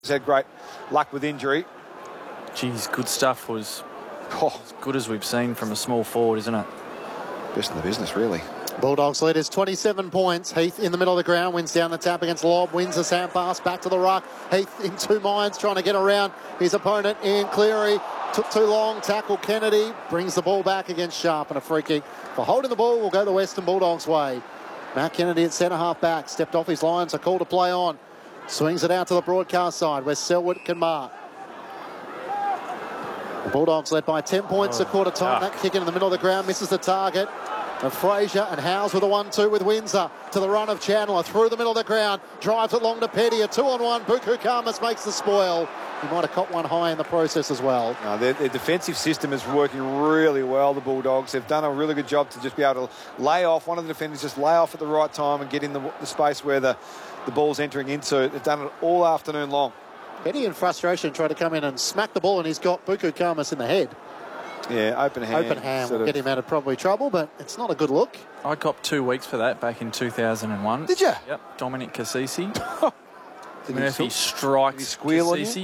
He's had great luck with injury. Geez, good stuff. Was as good as we've seen from a small forward, isn't it? Best in the business, really. Bulldogs lead is 27 points. Heath in the middle of the ground, wins down the tap against Lobb, wins a sand pass back to the ruck. Heath in two minds, trying to get around his opponent, Ian Cleary. Took too long, tackle Kennedy, brings the ball back against Sharp, and a free kick for holding the ball will go the Western Bulldogs' way. Matt Kennedy at centre half back, stepped off his line, so call to play on. Swings it out to the broadcast side where Selwood can mark. The Bulldogs led by 10 points at quarter time. That kick in the middle of the ground misses the target of Fraser, and Howes with a 1-2 with Windsor to the run of Chandler through the middle of the ground, drives it long to Petty, a 2-on-1. Buku Khamis makes the spoil. He might have caught one high in the process as well. No, their defensive system is working really well, the Bulldogs. They've done a really good job to just be able to lay off. One of the defenders just lay off at the right time and get in the space where the ball's entering into. They've done it all afternoon long. Petty in frustration tried to come in and smack the ball, and he's got Buku Khamis in the head. Yeah, open hand. Open hand will get him out of probably trouble, but it's not a good look. I copped 2 weeks for that back in 2001. Did you? Yep. Dominic Cassisi. Murphy strikes Cassisi.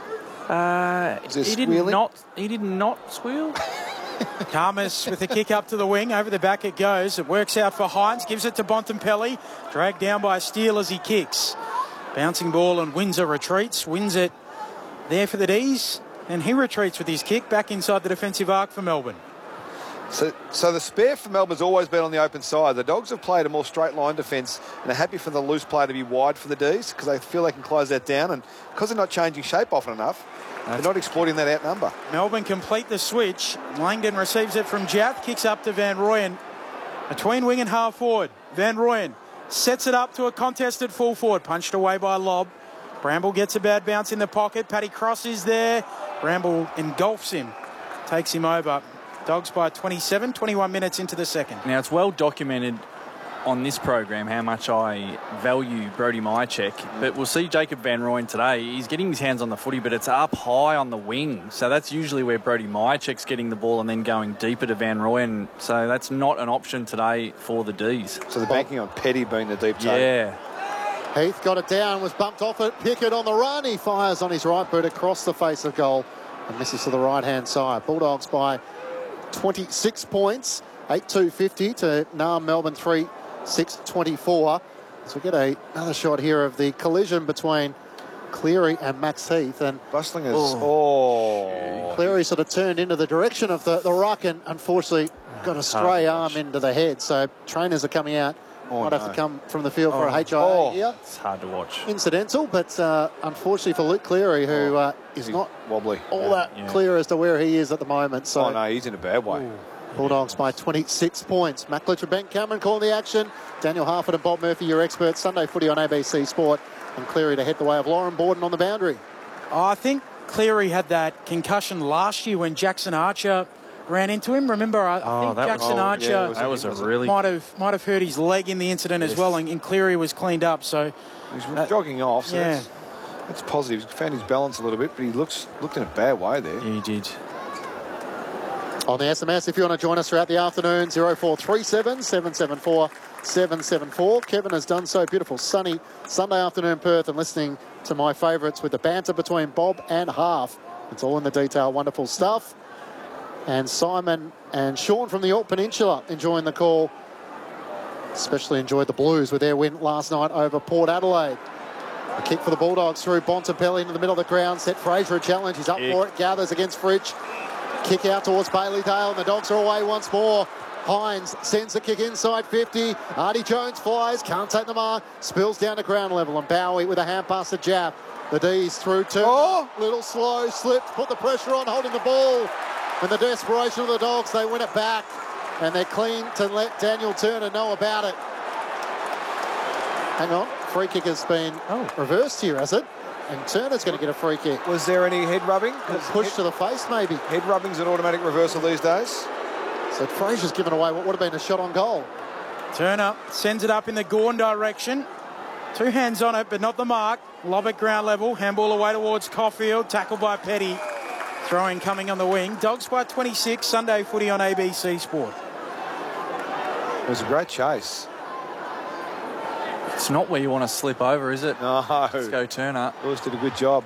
He did not squeal. Khamis with the kick up to the wing. Over the back it goes. It works out for Hines. Gives it to Bontempelli. Dragged down by Steele as he kicks. Bouncing ball and Windsor retreats. Wins it there for the D's. And he retreats with his kick back inside the defensive arc for Melbourne. So the spare for Melbourne's always been on the open side. The Dogs have played a more straight line defence and are happy for the loose play to be wide for the D's because they feel they can close that down, and because they're not changing shape often enough, they're not exploiting that out number. Melbourne complete the switch. Langdon receives it from Jaff, kicks up to Van Rooyen. Between wing and half forward. Van Rooyen sets it up to a contested full forward, punched away by Lobb. Bramble gets a bad bounce in the pocket. Paddy Cross is there. Bramble engulfs him, takes him over. Dogs by 27, 21 minutes into the second. Now, it's well documented on this program how much I value Brody Myercheck, but we'll see Jacob Van Rooyen today. He's getting his hands on the footy, but it's up high on the wing. So that's usually where Brody Myercheck's getting the ball and then going deeper to Van Rooyen. So that's not an option today for the D's. So they're banking on Petty being the deep take. Yeah. Heath got it down, was bumped off it. Pickett on the run. He fires on his right boot across the face of goal and misses to the right-hand side. Bulldogs by 26 points, 8-2-50 to Naarm Melbourne 3-6-24. So we get another shot here of the collision between Cleary and Max Heath. And Bustling is... Cleary sort of turned into the direction of the ruck and unfortunately got a stray arm into the head. So trainers are coming out. Might have to come from the field for a HIA here. It's hard to watch. Incidental, but unfortunately for Luke Cleary, who is not wobbly. all that clear as to where he is at the moment. So no, he's in a bad way. Bulldogs by 26 points. Matt Glitcher, Ben Cameron calling the action. Daniel Harford and Bob Murphy, your experts. Sunday footy on ABC Sport. And Cleary to head the way of Lauren Borden on the boundary. I think Cleary had that concussion last year when Jackson Archer ran into him. Remember, I think Jackson Archer might have hurt his leg in the incident as well, and Cleary was cleaned up. So he's jogging off. So that's positive. He's found his balance a little bit, but he looked in a bad way there. Yeah, he did. On the SMS, if you want to join us throughout the afternoon, 0437 774 774. Kevin has done so. Beautiful sunny Sunday afternoon Perth, and listening to my favourites with the banter between Bob and Half. It's all in the detail. Wonderful stuff. And Simon and Sean from the York Peninsula enjoying the call. Especially enjoyed the Blues with their win last night over Port Adelaide. A kick for the Bulldogs through Bontempelli into the middle of the ground. Set Fraser a challenge. He's up for it. Gathers against Fridge. Kick out towards Bailey-Dale, and the Dogs are away once more. Hines sends the kick inside 50. Artie Jones flies. Can't take the mark. Spills down to ground level. And Bowie with a hand pass to Jaff. The D's through two. Little slow. Slipped. Put the pressure on. Holding the ball. And the desperation of the Dogs, they win it back. And they're clean to let Daniel Turner know about it. Hang on. Free kick has been reversed here, has it? And Turner's going to get a free kick. Was there any head rubbing? Push to the face, maybe. Head rubbing's an automatic reversal these days. So Fraser's given away what would have been a shot on goal. Turner sends it up in the Gawn direction. 2 hands on it, but not the mark. Lob at ground level. Handball away towards Caulfield. Tackled by Petty. Throwing coming on the wing. Dogs by 26. Sunday footy on ABC Sport. It was a great chase. It's not where you want to slip over, is it? No. Let's go Turner. Lewis did a good job.